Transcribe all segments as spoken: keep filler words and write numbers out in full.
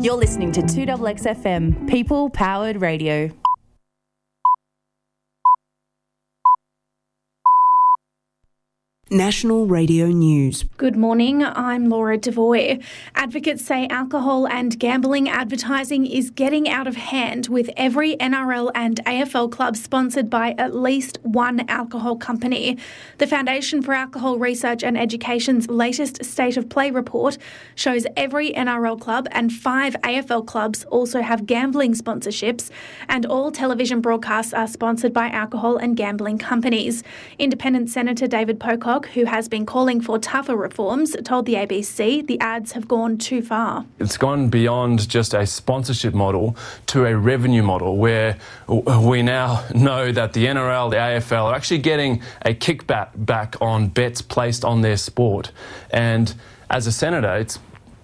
You're listening to two X X F M, People Powered Radio. National Radio News. Good morning, I'm Laura Devoy. Advocates say alcohol and gambling advertising is getting out of hand, with every N R L and A F L club sponsored by at least one alcohol company. The Foundation for Alcohol Research and Education's latest State of Play report shows every N R L club and five A F L clubs also have gambling sponsorships, and all television broadcasts are sponsored by alcohol and gambling companies. Independent Senator David Pocock, who has been calling for tougher reforms, told the A B C the ads have gone too far. It's gone beyond just a sponsorship model to a revenue model, where we now know that the N R L, the A F L are actually getting a kickback back on bets placed on their sport. And as a senator, it's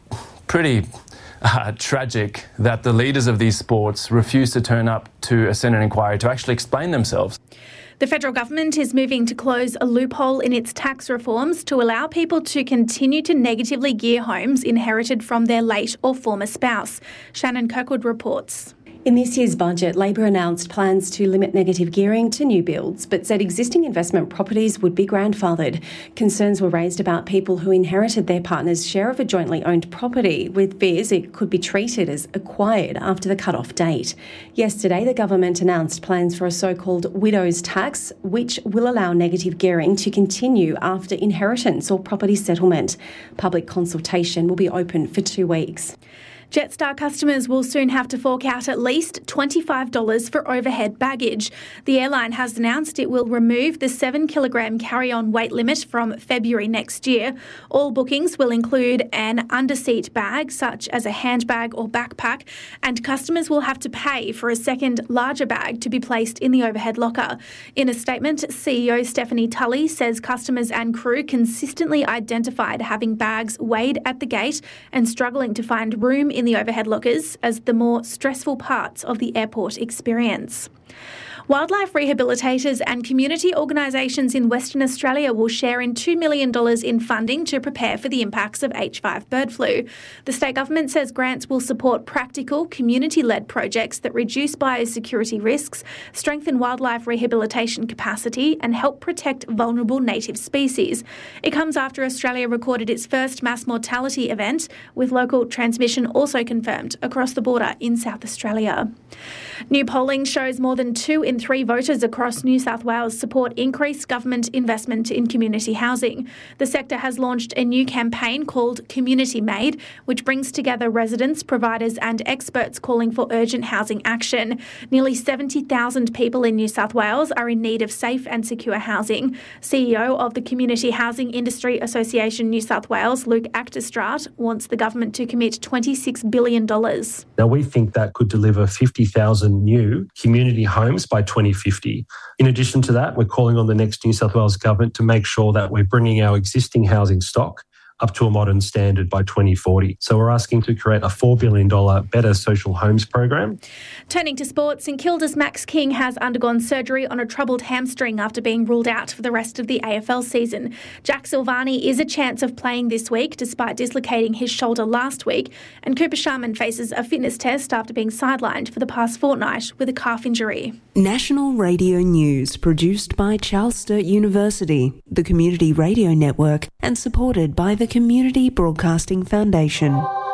pretty uh, tragic that the leaders of these sports refuse to turn up to a Senate inquiry to actually explain themselves. The federal government is moving to close a loophole in its tax reforms to allow people to continue to negatively gear homes inherited from their late or former spouse. Shannon Kirkwood reports. In this year's budget, Labor announced plans to limit negative gearing to new builds, but said existing investment properties would be grandfathered. Concerns were raised about people who inherited their partner's share of a jointly owned property, with fears it could be treated as acquired after the cut-off date. Yesterday, the government announced plans for a so-called widow's tax, which will allow negative gearing to continue after inheritance or property settlement. Public consultation will be open for two weeks. Jetstar customers will soon have to fork out at least twenty-five dollars for overhead baggage. The airline has announced it will remove the seven kilogram carry-on weight limit from February next year. All bookings will include an underseat bag, such as a handbag or backpack, and customers will have to pay for a second larger bag to be placed in the overhead locker. In a statement, C E O Stephanie Tully says customers and crew consistently identified having bags weighed at the gate and struggling to find room in the overhead lockers as the more stressful parts of the airport experience. Wildlife rehabilitators and community organisations in Western Australia will share in two million dollars in funding to prepare for the impacts of H five bird flu. The state government says grants will support practical, community-led projects that reduce biosecurity risks, strengthen wildlife rehabilitation capacity and help protect vulnerable native species. It comes after Australia recorded its first mass mortality event, with local transmission also confirmed across the border in South Australia. New polling shows more than two in three voters across New South Wales support increased government investment in community housing. The sector has launched a new campaign called Community Made, which brings together residents, providers and experts calling for urgent housing action. Nearly seventy thousand people in New South Wales are in need of safe and secure housing. C E O of the Community Housing Industry Association New South Wales, Luke Achterstraat, wants the government to commit twenty-six billion dollars. Now, we think that could deliver fifty thousand new community homes by twenty fifty. In addition to that, we're calling on the next New South Wales government to make sure that we're bringing our existing housing stock up to a modern standard by twenty forty. So we're asking to create a four billion dollars Better Social Homes program. Turning to sports, St Kilda's Max King has undergone surgery on a troubled hamstring after being ruled out for the rest of the A F L season. Jack Silvani is a chance of playing this week despite dislocating his shoulder last week, and Cooper Sharman faces a fitness test after being sidelined for the past fortnight with a calf injury. National Radio News, produced by Charles Sturt University, the Community Radio Network, and supported by the Community Broadcasting Foundation.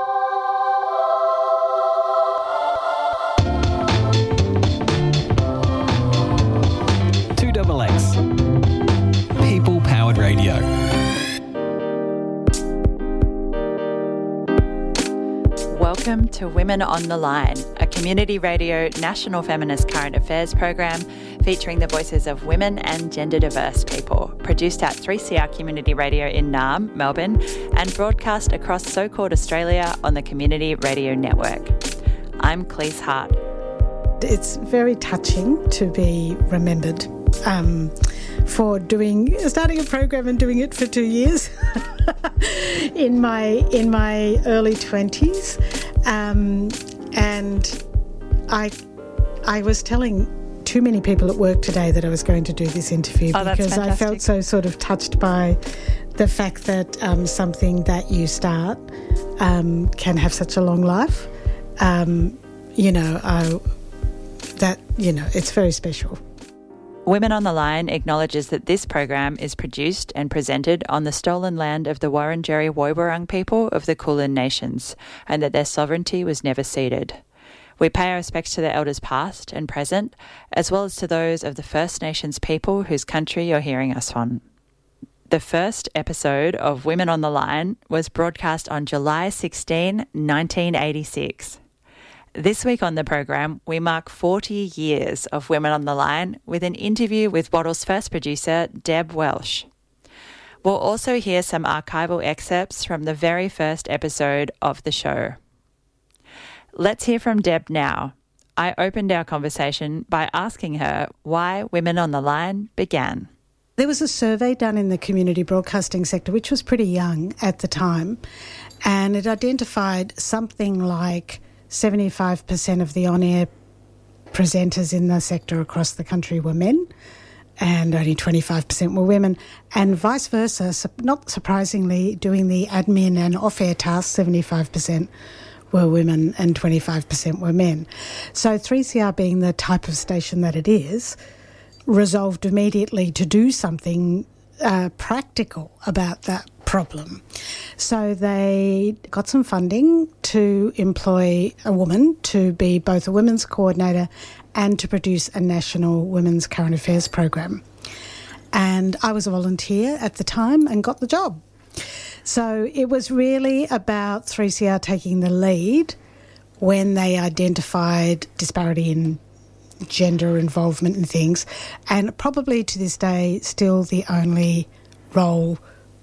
two X X. People Powered Radio. Welcome to Women on the Line, a community radio national feminist current affairs program featuring the voices of women and gender diverse people, produced at three C R Community Radio in Naarm, Melbourne, and broadcast across so-called Australia on the Community Radio Network. I'm Cleese Hart. It's very touching to be remembered um, for doing starting a program and doing it for two years in my in my early twenties, um, and I I was telling too many people at work today that I was going to do this interview oh, because I felt so sort of touched by the fact that um, something that you start um, can have such a long life. um, you know, I, that, you know, it's very special. Women on the Line acknowledges that this program is produced and presented on the stolen land of the Wurundjeri Woiwurrung people of the Kulin Nations, and that their sovereignty was never ceded. We pay our respects to their elders past and present, as well as to those of the First Nations people whose country you're hearing us on. The first episode of Women on the Line was broadcast on July sixteenth, nineteen eighty-six. This week on the program, we mark forty years of Women on the Line with an interview with Wattle's first producer, Deb Welsh. We'll also hear some archival excerpts from the very first episode of the show. Let's hear from Deb now. I opened our conversation by asking her why Women on the Line began. There was a survey done in the community broadcasting sector, which was pretty young at the time, and it identified something like seventy-five percent of the on-air presenters in the sector across the country were men, and only twenty-five percent were women, and vice versa. Not surprisingly, doing the admin and off-air tasks, seventy-five percent were women and twenty-five percent were men. So three C R, being the type of station that it is, resolved immediately to do something uh, practical about that problem. So they got some funding to employ a woman to be both a women's coordinator and to produce a national women's current affairs program. And I was a volunteer at the time and got the job. So it was really about three C R taking the lead when they identified disparity in gender involvement in things, and probably to this day still the only role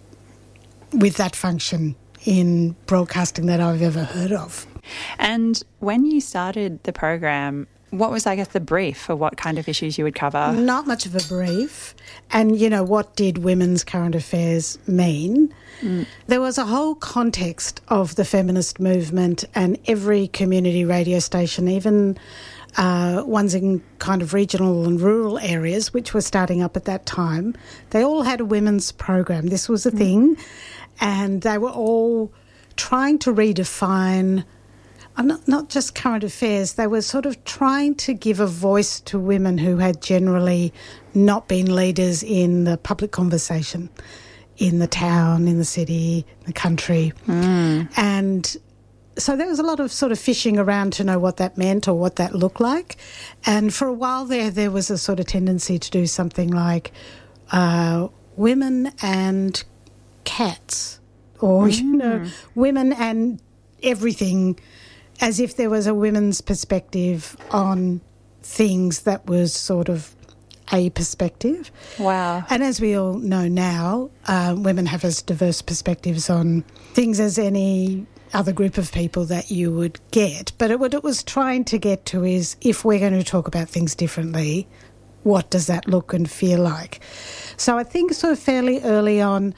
with that function in broadcasting that I've ever heard of. And when you started the program, what was, I guess, the brief for what kind of issues you would cover? Not much of a brief. And, you know, what did women's current affairs mean? Mm. There was a whole context of the feminist movement, and every community radio station, even uh, ones in kind of regional and rural areas, which were starting up at that time, they all had a women's program. This was a mm. thing. And they were all trying to redefine Not, not just current affairs, they were sort of trying to give a voice to women who had generally not been leaders in the public conversation, in the town, in the city, the country. Mm. And so there was a lot of sort of fishing around to know what that meant or what that looked like. And for a while there, there was a sort of tendency to do something like uh, women and cats, or, mm. you know, women and everything, as if there was a women's perspective on things that was sort of a perspective. Wow. And as we all know now, uh, women have as diverse perspectives on things as any other group of people that you would get. But it, what it was trying to get to is, if we're going to talk about things differently, what does that look and feel like? So I think sort of fairly early on,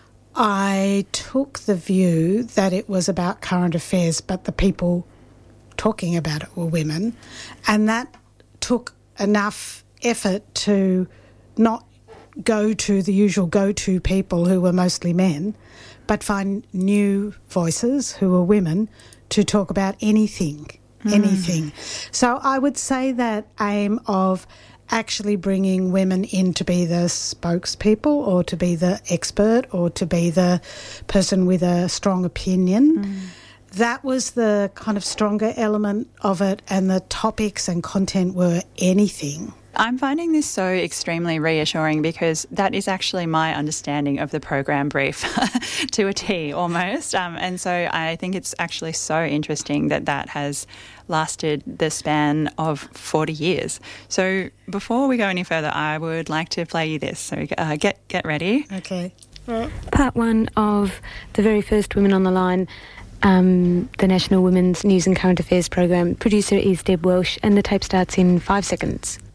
I took the view that it was about current affairs, but the people talking about it were women, and that took enough effort to not go to the usual go-to people who were mostly men, but find new voices who were women to talk about anything, mm. anything. So I would say that aim of actually bringing women in to be the spokespeople or to be the expert or to be the person with a strong opinion. Mm. That was the kind of stronger element of it, and the topics and content were anything. I'm finding this so extremely reassuring, because that is actually my understanding of the program brief to a T almost. Um, and so I think it's actually so interesting that that has lasted the span of forty years. So before we go any further, I would like to play you this. So uh, get, get ready. Okay. Part one of the very first Women on the Line, Um, the National Women's News and Current Affairs Program. Producer is Deb Welsh, and the tape starts in five seconds.